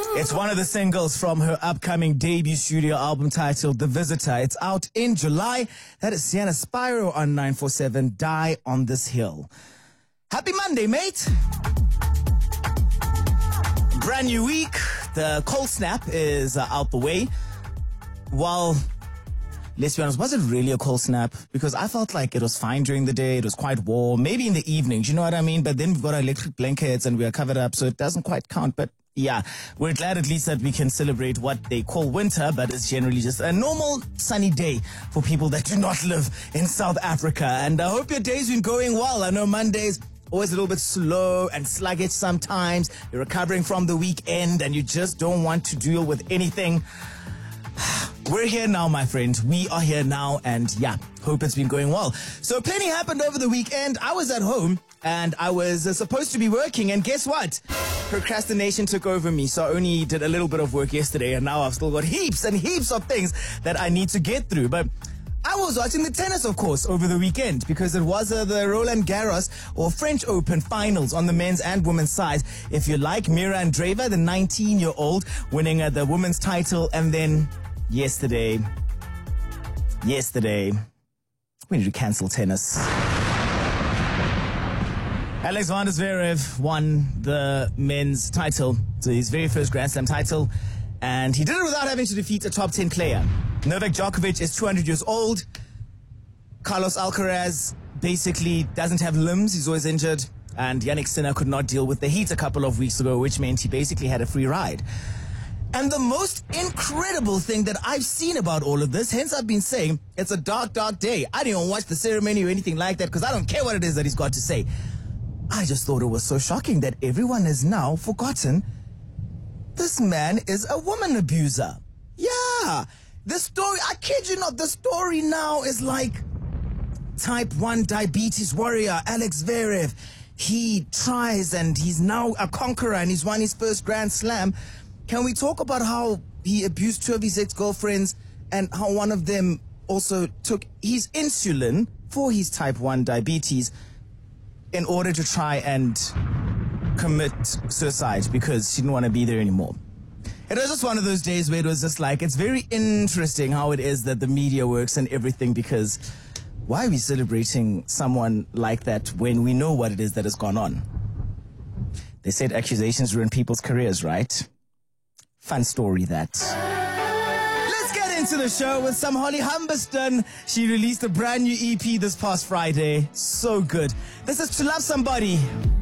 It's one of the singles from her upcoming debut studio album titled The Visitor. It's out in July. That is Sienna Spyro on 947, Die on This Hill. Happy Monday, mate. Brand new week. The cold snap is out the way. Well, let's be honest, was it really a cold snap? Because I felt like it was fine during the day. It was quite warm. Maybe in the evenings, you know what I mean? But then we've got our electric blankets and we are covered up, so it doesn't quite count. But yeah, we're glad at least that we can celebrate what they call winter, but it's generally just a normal sunny day for people that do not live in South Africa. And I hope your day's been going well. I know Mondays always a little bit slow and sluggish sometimes. You're recovering from the weekend and you just don't want to deal with anything. We're here now, my friend. We are here now, and yeah, hope it's been going well. So plenty happened over the weekend. I was at home and I was supposed to be working, and guess what? Procrastination took over me, so I only did a little bit of work yesterday, and now I've still got heaps and heaps of things that I need to get through. But I was watching the tennis, of course, over the weekend because it was the Roland Garros or French Open finals on the men's and women's side. If you like, Mira Andreeva, the 19-year-old, winning the women's title, and then yesterday, we need to cancel tennis. Alex van der Zverev won the men's title, so his very first Grand Slam title, and he did it without having to defeat a top 10 player. Novak Djokovic is 200 years old. Carlos Alcaraz basically doesn't have limbs, he's always injured, and Jannik Sinner could not deal with the heat a couple of weeks ago, which meant he basically had a free ride. And the most incredible thing that I've seen about all of this, hence I've been saying it's a dark, dark day. I didn't even watch the ceremony or anything like that because I don't care what it is that he's got to say. I just thought it was so shocking that everyone has now forgotten this man is a woman abuser. Yeah, the story, I kid you not, the story now is like type 1 diabetes warrior Alex Zverev. He tries and he's now a conqueror and he's won his first Grand Slam. Can we talk about how he abused 2 of his ex-girlfriends and how one of them also took his insulin for his type 1 diabetes in order to try and commit suicide because she didn't want to be there anymore? It was just one of those days where it was just like, it's very interesting how it is that the media works and everything, because why are we celebrating someone like that when we know what it is that has gone on? They said accusations ruin people's careers, right? Fun story that. Let's get into the show with some Holly Humberston. She released a brand new EP this past Friday. So good. This is To Love Somebody.